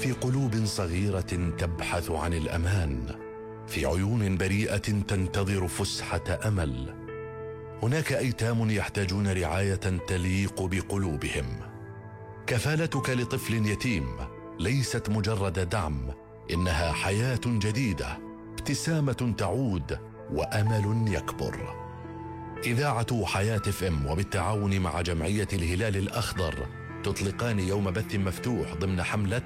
في قلوب صغيرة تبحث عن الأمان، في عيون بريئة تنتظر فسحة أمل. هناك أيتام يحتاجون رعاية تليق بقلوبهم. كفالتك لطفل يتيم ليست مجرد دعم، إنها حياة جديدة، ابتسامة تعود وأمل يكبر. إذاعة حياة FM وبالتعاون مع جمعية الهلال الأخضر تطلقان يوم بث مفتوح ضمن حملة